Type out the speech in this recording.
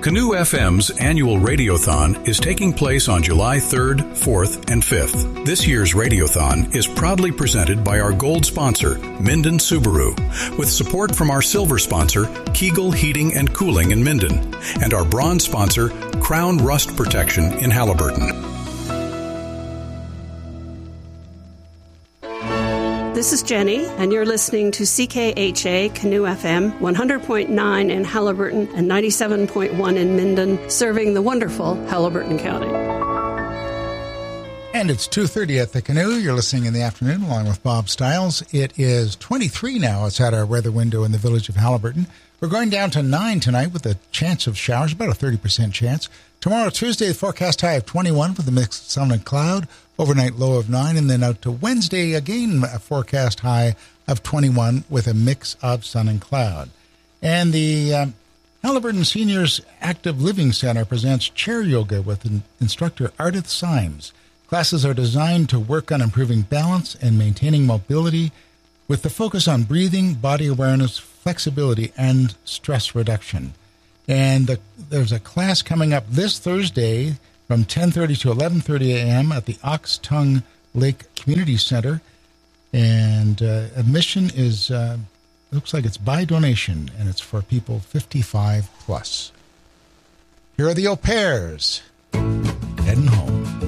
Canoe FM's annual Radiothon is taking place on July 3rd, 4th, and 5th. This year's Radiothon is proudly presented by our gold sponsor, Minden Subaru, with support from our silver sponsor, Kegel Heating and Cooling in Minden, and our bronze sponsor, Crown Rust Protection in Halliburton. This is Jenny, and you're listening to CKHA Canoe FM, 100.9 in Halliburton and 97.1 in Minden, serving the wonderful Halliburton County. And it's 2:30 at the Canoe. You're listening in the afternoon along with Bob Stiles. It is 23 now. It's at our weather window in the village of Halliburton. We're going down to 9 tonight with a chance of showers, about a 30% chance. Tomorrow, Tuesday, the forecast high of 21 with a mix of sun and cloud. Overnight low of 9, and then out to Wednesday, again, a forecast high of 21 with a mix of sun and cloud. And the Halliburton Seniors Active Living Center presents chair yoga with instructor Ardith Symes. Classes are designed to work on improving balance and maintaining mobility with the focus on breathing, body awareness, flexibility, and stress reduction. And there's a class coming up this Thursday from 10:30 to 11:30 a.m. at the Ox Tongue Lake Community Center. And admission is, looks like it's by donation, and it's for people 55 plus. Here are the Au Pairs, heading home.